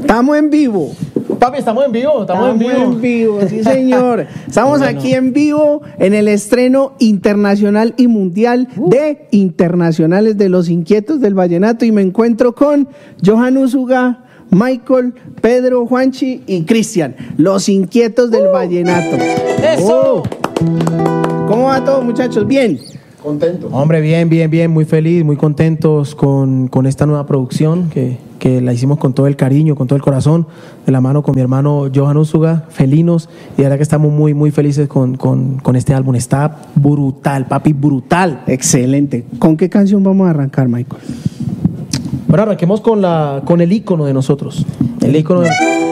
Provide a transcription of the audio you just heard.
Estamos en vivo. Papi, estamos en vivo, estamos en vivo, sí señor. Estamos aquí en vivo en el estreno internacional y mundial de Internacionales de los Inquietos del Vallenato y me encuentro con Johan Úsuga, Michael, Pedro, Juanchi y Cristian, los Inquietos del Vallenato. ¡Eso! ¿Cómo va todo, muchachos? ¿Bien? Contento. Hombre, bien, muy feliz, muy contentos con esta nueva producción que la hicimos con todo el cariño, con todo el corazón, de la mano con mi hermano Johan Úsuga, Felinos, y ahora que estamos muy felices con este álbum. Está brutal, papi, brutal. Excelente. ¿Con qué canción vamos a arrancar, Michael? Bueno, arranquemos con el ícono de nosotros. El ícono